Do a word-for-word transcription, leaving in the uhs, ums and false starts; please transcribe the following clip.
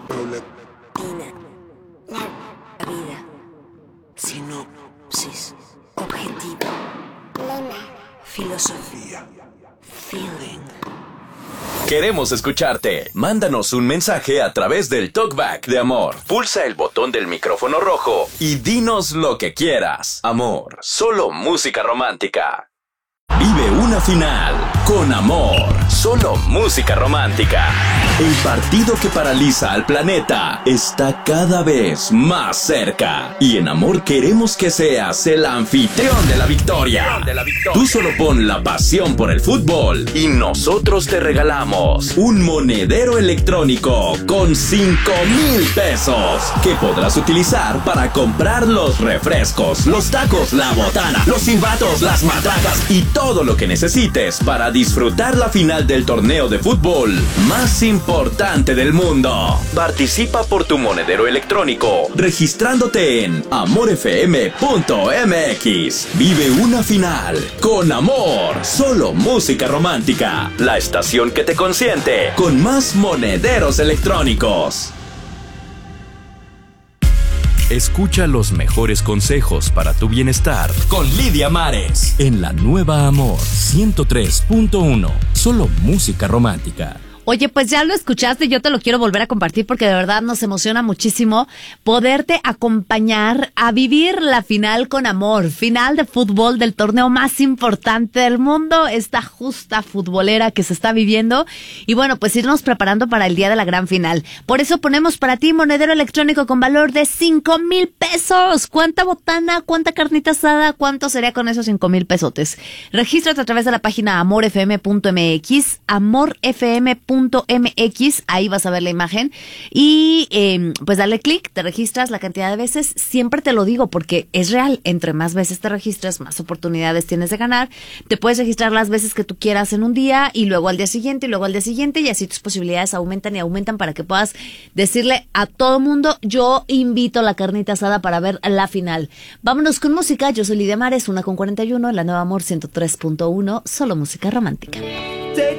Paulatina. La vida. Sinopsis. Objetivo. Lema. Filosofía. Feeling. Queremos escucharte. Mándanos un mensaje a través del Talkback de Amor. Pulsa el botón del micrófono rojo y dinos lo que quieras. Amor, solo música romántica. Vive una final con Amor, solo música romántica. El partido que paraliza al planeta está cada vez más cerca. Y en Amor queremos que seas el anfitrión de la victoria. Tú solo pon la pasión por el fútbol y nosotros te regalamos un monedero electrónico con cinco mil pesos que podrás utilizar para comprar los refrescos, los tacos, la botana, los silbatos, las matracas y todo todo lo que necesites para disfrutar la final del torneo de fútbol más importante del mundo. Participa por tu monedero electrónico registrándote en amor f m punto m x. Vive una final con Amor, solo música romántica. La estación que te consiente con más monederos electrónicos. Escucha los mejores consejos para tu bienestar con Lidia Mares en la nueva Amor ciento tres punto uno, solo música romántica. Oye, pues ya lo escuchaste, yo te lo quiero volver a compartir porque de verdad nos emociona muchísimo poderte acompañar a vivir la final con Amor, final de fútbol del torneo más importante del mundo, esta justa futbolera que se está viviendo y bueno, pues irnos preparando para el día de la gran final. Por eso ponemos para ti monedero electrónico con valor de cinco mil pesos. ¿Cuánta botana, cuánta carnita asada, cuánto sería con esos cinco mil pesotes? Regístrate a través de la página amor f m punto m x, amor f m punto m x, ahí vas a ver la imagen y eh, pues dale clic, te registras la cantidad de veces, siempre te lo digo porque es real, entre más veces te registras, más oportunidades tienes de ganar, te puedes registrar las veces que tú quieras en un día y luego al día siguiente y luego al día siguiente y así tus posibilidades aumentan y aumentan para que puedas decirle a todo mundo, yo invito a la carnita asada para ver la final. Vámonos con música, yo soy Lidia Mares, una con cuarenta y uno, la nueva Amor ciento tres punto uno, solo música romántica.